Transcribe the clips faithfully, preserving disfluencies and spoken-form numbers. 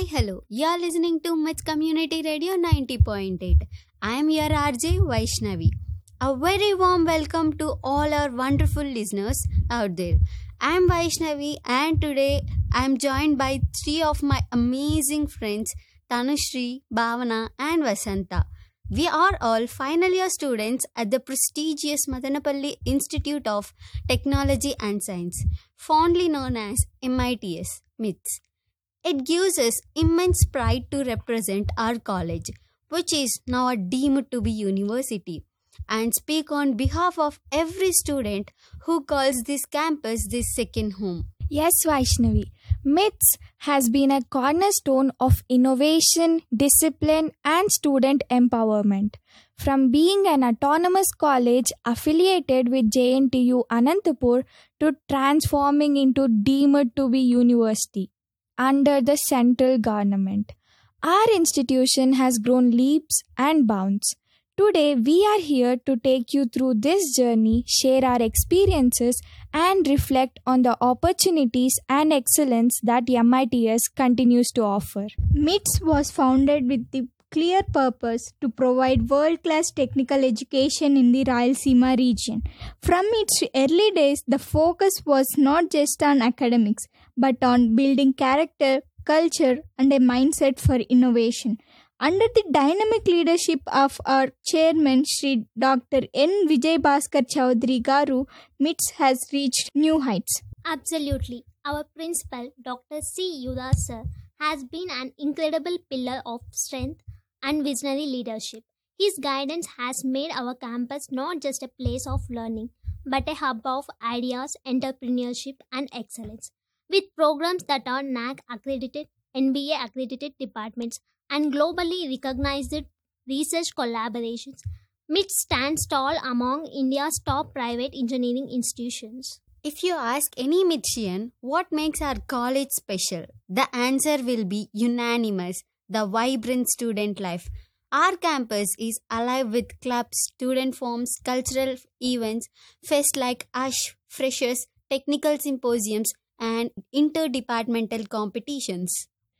Hi, hello. You're listening to Myths Community Radio ninety point eight. I am your R J Vaishnavi. A very warm welcome to all our wonderful listeners out there. I am Vaishnavi and today I am joined by three of my amazing friends Tanushri, Bhavana and Vasanta. We are all final year students at the prestigious Madanapalli Institute of Technology and Science, fondly known as M I T S, MITS. It gives us immense pride to represent our college, which is now deemed to be university, and speak on behalf of every student who calls this campus this second home. Yes, Vaishnavi. MITS has been a cornerstone of innovation, discipline, and student empowerment. From being an autonomous college affiliated with J N T U Anantapur to transforming into deemed to be university under the central government, our institution has grown leaps and bounds. Today, we are here to take you through this journey, share our experiences, and reflect on the opportunities and excellence that M I T S continues to offer. MITS was founded with the clear purpose to provide world-class technical education in the Rayalaseema region. From its early days, the focus was not just on academics, but on building character, culture, and a mindset for innovation. Under the dynamic leadership of our chairman, Shri Doctor N. Vijay Bhaskar Chaudhary Garu, MITS has reached new heights. Absolutely. Our principal, Doctor C. Yudas sir, has been an incredible pillar of strength and visionary leadership. His guidance has made our campus not just a place of learning, but a hub of ideas, entrepreneurship, and excellence. With programs that are N A C accredited, N B A accredited departments, and globally recognized research collaborations, MITS stands tall among India's top private engineering institutions. If you ask any Michian what makes our college special, the answer will be unanimous: the vibrant student life. Our campus is alive with clubs, student forums, cultural events, fests like ASH, freshers, technical symposiums, and interdepartmental competitions.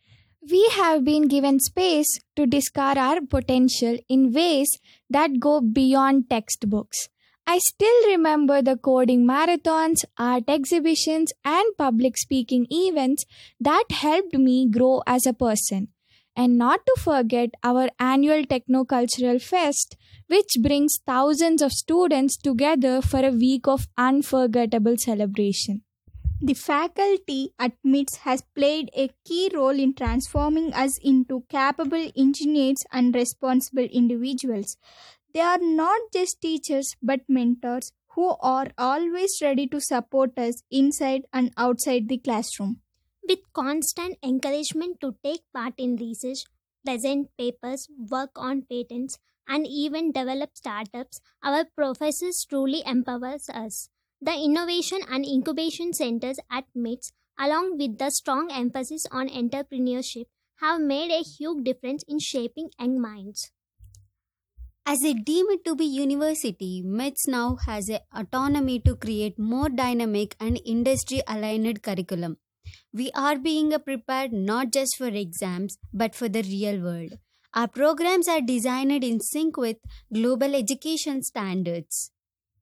We have been given space to discover our potential in ways that go beyond textbooks. I still remember the coding marathons, art exhibitions, and public speaking events that helped me grow as a person. And not to forget our annual Techno-Cultural Fest, which brings thousands of students together for a week of unforgettable celebration. The faculty at MITS has played a key role in transforming us into capable engineers and responsible individuals. They are not just teachers but mentors who are always ready to support us inside and outside the classroom. With constant encouragement to take part in research, present papers, work on patents, and even develop startups, our professors truly empowers us. The innovation and incubation centers at MITS, along with the strong emphasis on entrepreneurship, have made a huge difference in shaping young minds. As a deemed to be university, MITS now has a autonomy to create more dynamic and industry-aligned curriculum. We are being prepared not just for exams, but for the real world. Our programs are designed in sync with global education standards.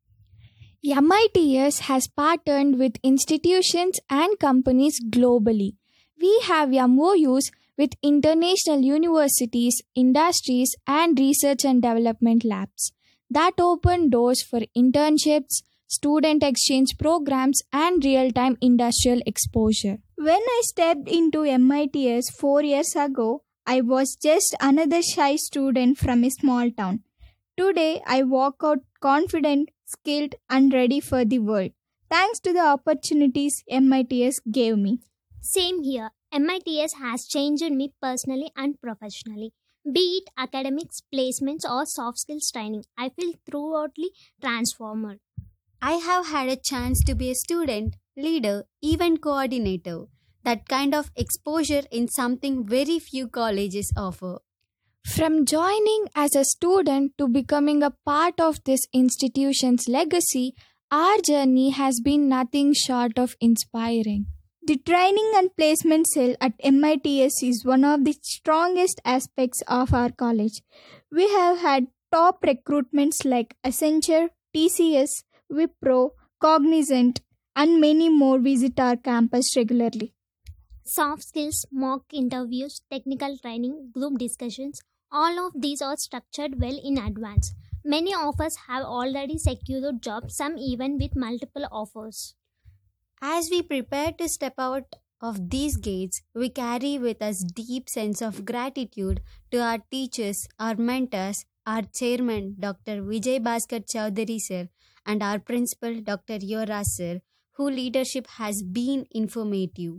M I T S has partnered with institutions and companies globally. We have M O Us with international universities, industries, and research and development labs that open doors for internships, student exchange programs, and real-time industrial exposure. When I stepped into M I T S four years ago, I was just another shy student from a small town. Today, I walk out confident, skilled, and ready for the world, thanks to the opportunities M I T S gave me. Same here. M I T S has changed me personally and professionally. Be it academics, placements, or soft skills training, I feel thoroughly transformed. I have had a chance to be a student, leader, event coordinator. That kind of exposure in something very few colleges offer. From joining as a student to becoming a part of this institution's legacy, our journey has been nothing short of inspiring. The training and placement cell at M I T S is one of the strongest aspects of our college. We have had top recruitments like Accenture, T C S, Wipro, Cognizant, and many more visit our campus regularly. Soft skills, mock interviews, technical training, group discussions, all of these are structured well in advance. Many of us have already secured jobs, some even with multiple offers. As we prepare to step out of these gates, we carry with us deep sense of gratitude to our teachers, our mentors, our chairman Doctor Vijay Bhaskar Chowdhury sir and our principal Doctor Yora sir, whose leadership has been informative.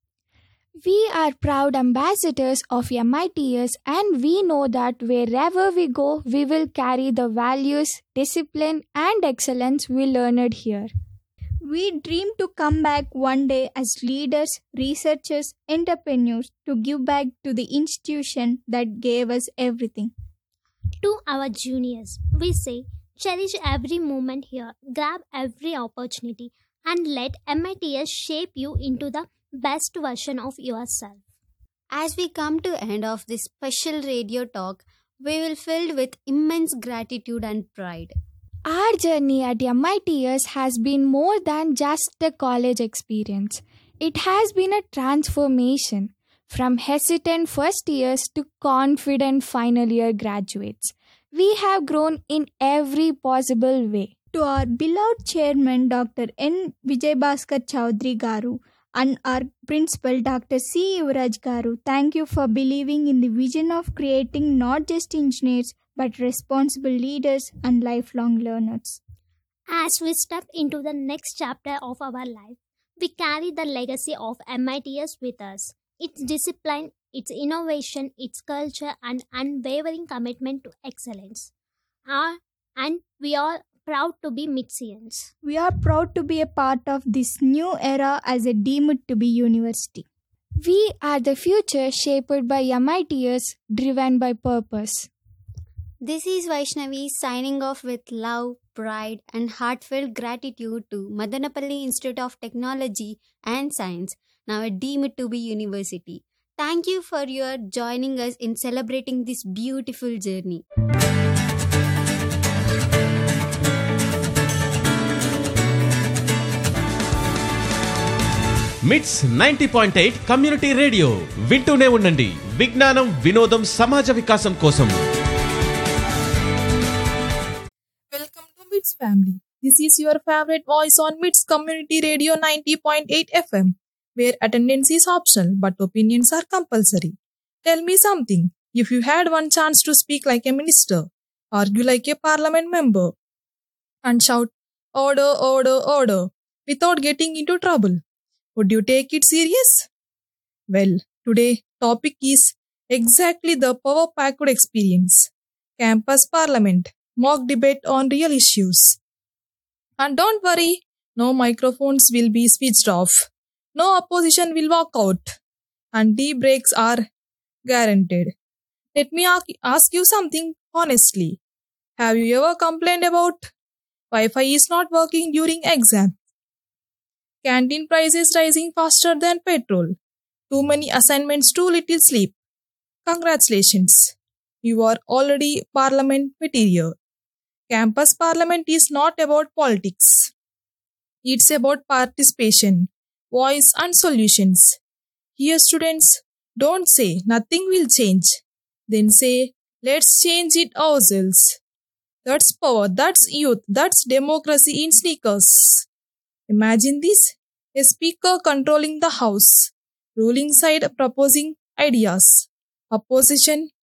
We are proud ambassadors of M I T S, and we know that wherever we go, we will carry the values, discipline, and excellence we learned here. We dream to come back one day as leaders, researchers, entrepreneurs to give back to the institution that gave us everything. To our juniors, we say cherish every moment here, grab every opportunity, and let M I T S shape you into the best version of yourself. As we come to end of this special radio talk, we will filled with immense gratitude and pride. Our journey at M I T S has been more than just a college experience. It has been a transformation from hesitant first years to confident final year graduates. We have grown in every possible way. To our beloved chairman Doctor N. Vijay Bhaskar Chowdhury Garu and our principal Doctor C. Yuvraj Garu, thank you for believing in the vision of creating not just engineers but responsible leaders and lifelong learners. As we step into the next chapter of our life, we carry the legacy of M I T S with us. Its discipline, its innovation, its culture, and unwavering commitment to excellence. Are, and we are proud to be Mitsians. We are proud to be a part of this new era as a deemed to be university. We are the future shaped by M I T S, driven by purpose. This is Vaishnavi signing off with love, pride, and heartfelt gratitude to Madanapalli Institute of Technology and Science, now deemed to be university. Thank you for your joining us in celebrating this beautiful journey. మిట్స్ ninety point eight community radio వింటూనే ఉండండి. విజ్ఞానం, వినోదం, సమాజ వికాసం కోసం. Welcome to MITS family. This is your favorite voice on MITS Community Radio ninety point eight F M, where attendance is optional but opinions are compulsory. Tell me something. If you had one chance to speak like a minister, argue like a parliament member, and shout order, order, order without getting into trouble, would you take it serious? Well, today topic is exactly the power-packed experience. Campus Parliament, mock debate on real issues. And don't worry, no microphones will be switched off. No opposition will walk out. And tea breaks are guaranteed. Let me ask you something honestly. Have you ever complained about Wi-Fi is not working during exam? Canteen prices rising faster than petrol. Too many assignments, too little sleep. Congratulations. You are already parliament material. Campus parliament is not about politics. It's about participation, voice and solutions. Here students, don't say nothing will change. Then say, let's change it ourselves. That's power, that's youth, that's democracy in sneakers. Imagine this, a speaker controlling the house, ruling side proposing ideas, opposition